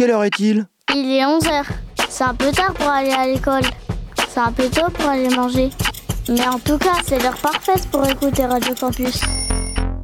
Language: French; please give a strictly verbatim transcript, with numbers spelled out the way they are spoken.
quelle heure est-il ? Il est onze heures. C'est un peu tard pour aller à l'école. C'est un peu tôt pour aller manger. Mais en tout cas, c'est l'heure parfaite pour écouter Radio Campus.